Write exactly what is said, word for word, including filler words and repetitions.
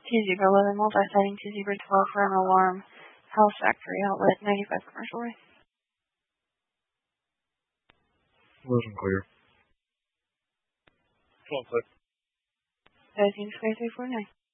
Two zebra eleven, multi-sighting, two zebra twelve for an alarm. House factory outlet, ninety-five commercial way. eleven clear. twelve clear. Thirteen square three four nine.